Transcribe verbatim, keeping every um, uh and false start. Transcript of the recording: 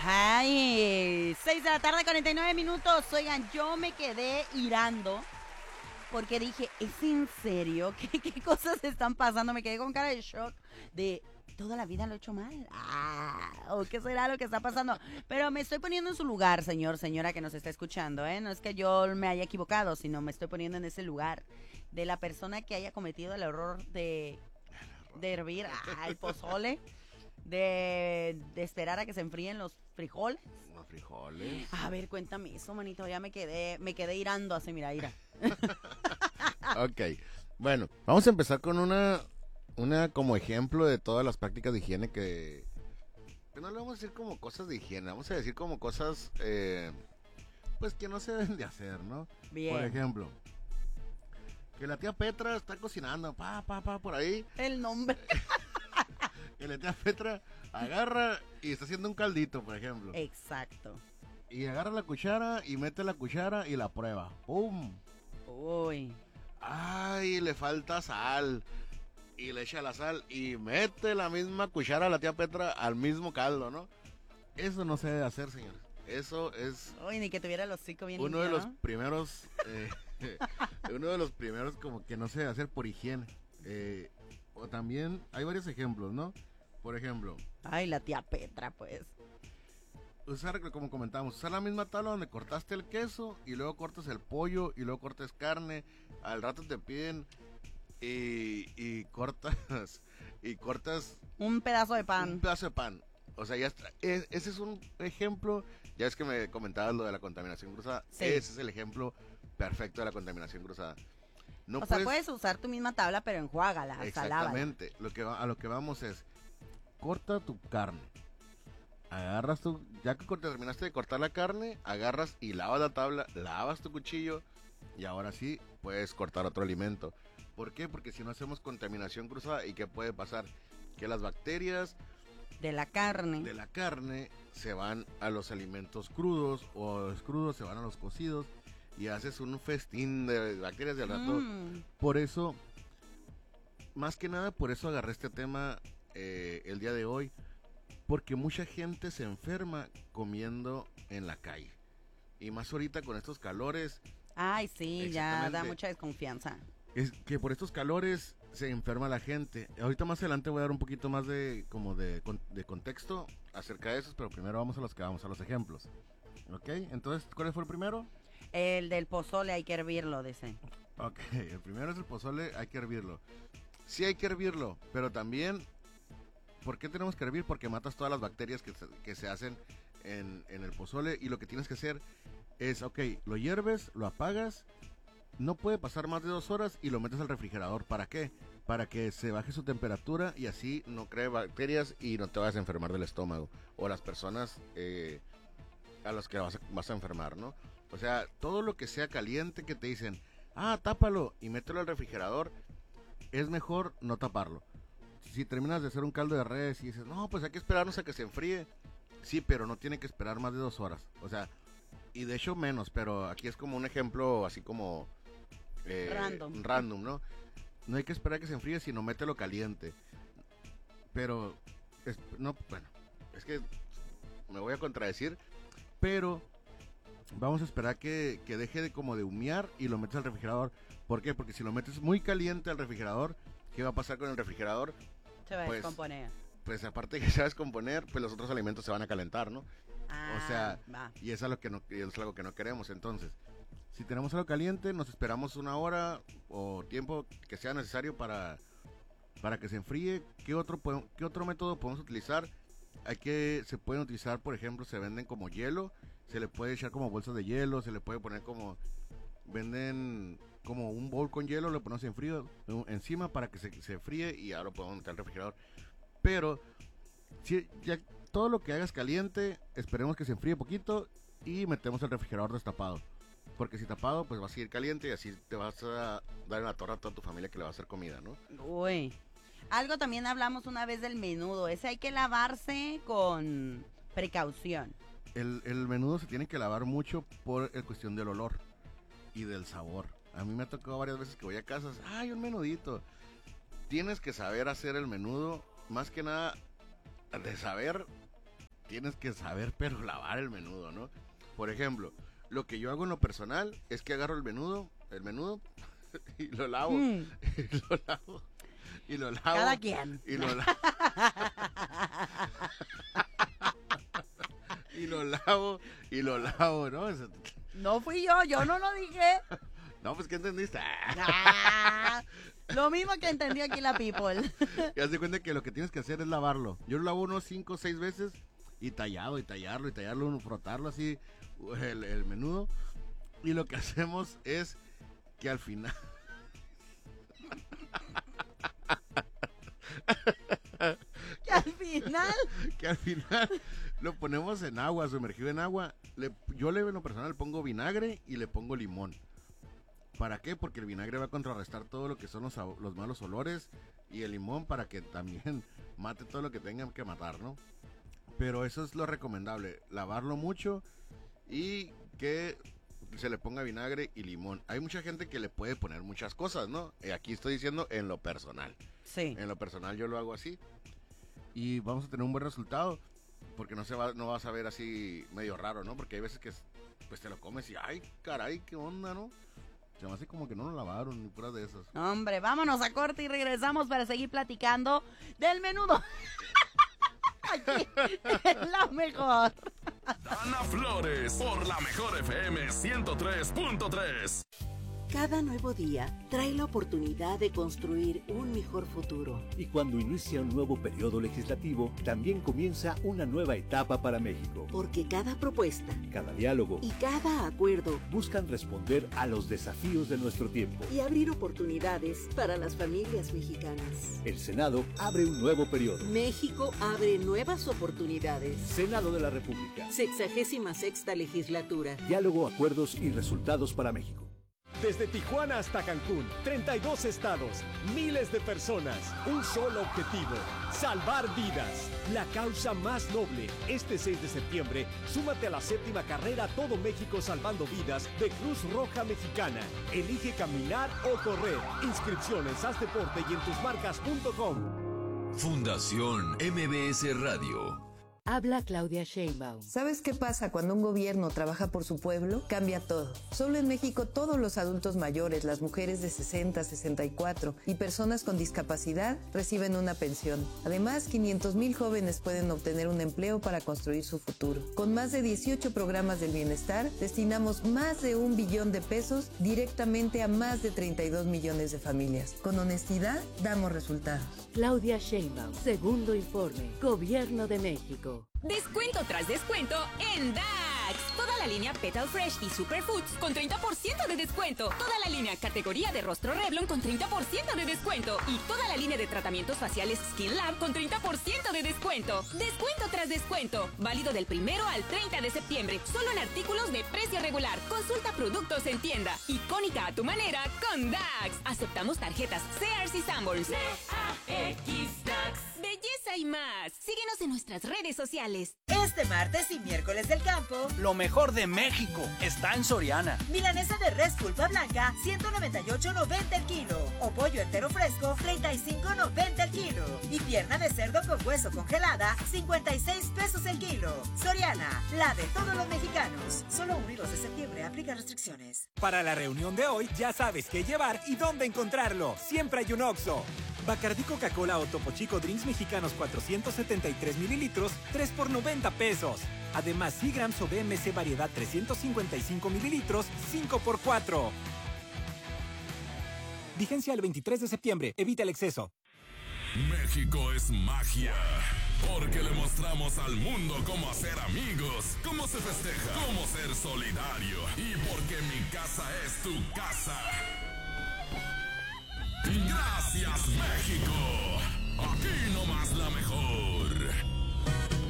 Ay, seis de la tarde, cuarenta y nueve minutos. Oigan, yo me quedé irando porque dije, ¿es en serio? ¿Qué, qué cosas están pasando? Me quedé con cara de shock de toda la vida lo he hecho mal. Ah, ¿o qué será lo que está pasando? Pero me estoy poniendo en su lugar, señor, señora que nos está escuchando, ¿eh? No es que yo me haya equivocado, sino me estoy poniendo en ese lugar de la persona que haya cometido el error de, de hervir ah, el pozole. De, de esperar a que se enfríen los frijoles. Los frijoles. A ver, cuéntame eso, manito. Ya me quedé, me quedé irando así, mira, ira. Ok. Bueno, vamos a empezar con una, una como ejemplo de todas las prácticas de higiene que, que no le vamos a decir como cosas de higiene, vamos a decir como cosas, eh, pues que no se deben de hacer, ¿no? Bien. Por ejemplo, que la tía Petra está cocinando, pa, pa, pa, por ahí. El nombre. Que la tía Petra agarra y está haciendo un caldito, por ejemplo. Exacto. Y agarra la cuchara y mete la cuchara y la prueba. ¡Pum! Uy. ¡Ay, le falta sal! Y le echa la sal y mete la misma cuchara a la tía Petra al mismo caldo, ¿no? Eso no se debe hacer, señores. Eso es Uy, ni que tuviera el hocico bien uno de limpio, los ¿no? primeros, eh, uno de los primeros como que no se debe hacer por higiene. Eh, o también hay varios ejemplos, ¿no? Por ejemplo, Ay, la tía Petra, pues. usar, como comentamos, usar la misma tabla donde cortaste el queso y luego cortas el pollo y luego cortas carne. Al rato te piden y, y cortas y cortas Un pedazo de un pan. pedazo de pan. O sea, ya está. Es- ese es un ejemplo. Ya es que me comentabas lo de la contaminación cruzada. Sí. Ese es el ejemplo perfecto de la contaminación cruzada. No o sea, puedes usar tu misma tabla, pero enjuágala, hasta lávala. Exactamente. Lo que va- a lo que vamos es, corta tu carne. Agarras tu, ya que cor- terminaste de cortar la carne, agarras y lavas la tabla, lavas tu cuchillo y ahora sí puedes cortar otro alimento. ¿Por qué? Porque si no hacemos contaminación cruzada, ¿y qué puede pasar? Que las bacterias De la carne. de la carne se van a los alimentos crudos o los crudos se van a los cocidos y haces un festín de bacterias de al rato. Mm. Por eso, más que nada, por eso agarré este tema eh, el día de hoy, porque mucha gente se enferma comiendo en la calle. Y más ahorita con estos calores, Ay, sí, ya da Exactamente. mucha desconfianza. es que por estos calores se enferma la gente. Ahorita más adelante voy a dar un poquito más de como de, con- de contexto acerca de eso, pero primero vamos a los que vamos, a los ejemplos. ¿Ok? Entonces, ¿cuál fue el primero? El del pozole hay que hervirlo, dicen. Ok, el primero es el pozole, hay que hervirlo. Sí hay que hervirlo, pero también, ¿por qué tenemos que hervir? Porque matas todas las bacterias que se, que se hacen en, en el pozole y lo que tienes que hacer es, ok, lo hierves, lo apagas, no puede pasar más de dos horas y lo metes al refrigerador. ¿Para qué? Para que se baje su temperatura y así no cree bacterias y no te vayas a enfermar del estómago o las personas eh, a las que vas a, vas a enfermar, ¿no? O sea, todo lo que sea caliente que te dicen, ah, tápalo y mételo al refrigerador, es mejor no taparlo. Si terminas de hacer un caldo de res y dices, no, pues hay que esperarnos a que se enfríe, sí, pero no tiene que esperar más de dos horas. O sea, y de hecho menos, pero aquí es como un ejemplo así como eh, Random. random, ¿no? No hay que esperar a que se enfríe, sino mételo caliente. Pero, es- no, bueno, es que me voy a contradecir, pero vamos a esperar que, que deje de como de humear y lo metes al refrigerador. ¿Por qué? Porque si lo metes muy caliente al refrigerador, ¿qué va a pasar con el refrigerador? Se va a Pues, descomponer. Pues aparte de que se va a descomponer, pues los otros alimentos se van a calentar, ¿no? Ah, O sea, va. y es algo que no, y es algo que no queremos. Entonces, si tenemos algo caliente, nos esperamos una hora o tiempo que sea necesario para, para que se enfríe. ¿Qué otro, podemos- qué otro método podemos utilizar? Hay que, se pueden utilizar, por ejemplo, se venden como hielo, se le puede echar como bolsas de hielo, se le puede poner como, venden como un bowl con hielo, lo ponemos en frío eh, encima para que se, se fríe y ahora lo podemos meter al refrigerador. Pero si ya todo lo que hagas caliente, esperemos que se enfríe poquito y metemos el refrigerador destapado. Porque si tapado, pues va a seguir caliente y así te vas a dar en la torre a toda tu familia que le va a hacer comida, ¿no? Uy. Algo también hablamos una vez del menudo. Ese hay que lavarse con precaución. El, el menudo se tiene que lavar mucho por el cuestión del olor y del sabor. A mí me ha tocado varias veces que voy a casas, ¡ay, un menudito! Tienes que saber hacer el menudo, más que nada de saber tienes que saber, pero lavar el menudo, ¿no? Por ejemplo, lo que yo hago en lo personal es que agarro el menudo, el menudo, y lo lavo, mm. y lo lavo, y lo lavo. Cada quien. Y lo lavo. y lo lavo, y lo lavo, ¿no? Eso... No fui yo, yo no lo dije. No, pues, ¿qué entendiste? Ah, lo mismo que entendió aquí la people. Y haz de cuenta que lo que tienes que hacer es lavarlo. Yo lo lavo unos cinco o seis veces y tallado, y tallarlo, y tallarlo, frotarlo así, el, el menudo. Y lo que hacemos es que al final... que al final... que al final lo ponemos en agua, sumergido en agua. Le, yo le, en lo personal, le pongo vinagre y le pongo limón. ¿Para qué? Porque el vinagre va a contrarrestar todo lo que son los, los malos olores, y el limón para que también mate todo lo que tengan que matar, ¿no? Pero eso es lo recomendable, lavarlo mucho y que se le ponga vinagre y limón. Hay mucha gente que le puede poner muchas cosas, ¿no? Y aquí estoy diciendo en lo personal. Sí. En lo personal yo lo hago así y vamos a tener un buen resultado, porque no se va, no vas a ver así medio raro, ¿no? Porque hay veces que pues te lo comes y ay, caray, qué onda, ¿no? Se me hace como que no lo lavaron ni puras de esas. Hombre, vámonos a corte y regresamos para seguir platicando del menudo. Aquí es la mejor. Dana Flores por la mejor F M ciento tres punto tres. Cada nuevo día trae la oportunidad de construir un mejor futuro. Y cuando inicia un nuevo periodo legislativo, también comienza una nueva etapa para México. Porque cada propuesta, cada diálogo y cada acuerdo buscan responder a los desafíos de nuestro tiempo y abrir oportunidades para las familias mexicanas. El Senado abre un nuevo periodo. México abre nuevas oportunidades. Senado de la República. Sexagésima sexta legislatura. Diálogo, acuerdos y resultados para México. Desde Tijuana hasta Cancún, treinta y dos estados, miles de personas, un solo objetivo, salvar vidas. La causa más noble. Este seis de septiembre, súmate a la séptima carrera Todo México Salvando Vidas de Cruz Roja Mexicana. Elige caminar o correr. Inscripciones, haz deporte y en tus marcas punto com. Fundación M B S Radio. Habla Claudia Sheinbaum. ¿Sabes qué pasa cuando un gobierno trabaja por su pueblo? Cambia todo. Solo en México todos los adultos mayores, las mujeres de sesenta, sesenta y cuatro y personas con discapacidad reciben una pensión. Además, quinientos mil jóvenes pueden obtener un empleo para construir su futuro. Con más de dieciocho programas del bienestar, destinamos más de un billón de pesos directamente a más de treinta y dos millones de familias. Con honestidad, damos resultados. Claudia Sheinbaum, segundo informe, Gobierno de México. Descuento tras descuento en Dax. Toda la línea Petal Fresh y Superfoods con treinta por ciento de descuento. Toda la línea categoría de rostro Revlon con treinta por ciento de descuento. Y toda la línea de tratamientos faciales Skin Lab con treinta por ciento de descuento. Descuento tras descuento. Válido del primero al treinta de septiembre. Solo en artículos de precio regular. Consulta productos en tienda. Icónica a tu manera con Dax. Aceptamos tarjetas Sears y Sanborns. D A X Dax. Belleza y más. Síguenos en nuestras redes sociales. Este martes y miércoles del campo, lo mejor de México está en Soriana. Milanesa de res pulpa blanca, ciento noventa y ocho noventa el kilo. O pollo entero fresco, treinta y cinco noventa el kilo. Y pierna de cerdo con hueso congelada, cincuenta y seis pesos el kilo. Soriana, la de todos los mexicanos. Solo uno y dos de septiembre, aplica restricciones. Para la reunión de hoy, ya sabes qué llevar y dónde encontrarlo. Siempre hay un Oxxo. Bacardí Coca-Cola o Topo Chico Drinks Mexicanos cuatrocientos setenta y tres mililitros, tres por noventa pesos. Además, Seagrams o B M C Variedad trescientos cincuenta y cinco mililitros, cinco por cuatro. Vigencia el veintitrés de septiembre. Evita el exceso. México es magia. Porque le mostramos al mundo cómo hacer amigos, cómo se festeja, cómo ser solidario. Y porque mi casa es tu casa. Gracias, México. Aquí nomás la mejor.